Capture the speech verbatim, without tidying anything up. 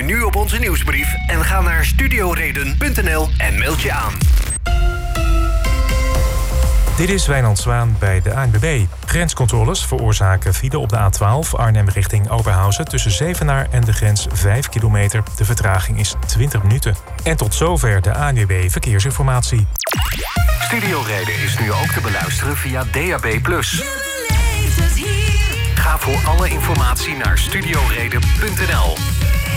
je nu op onze nieuwsbrief en ga naar studioreden punt n l en meld je aan. Dit is Wijnand Zwaan bij de A N W B. Grenscontroles veroorzaken file op de A twaalf Arnhem richting Oberhausen tussen Zevenaar en de grens vijf kilometer. De vertraging is twintig minuten. En tot zover de A N W B Verkeersinformatie. Studioreden is nu ook te beluisteren via D A B plus. Ga voor alle informatie naar studioreden punt n l.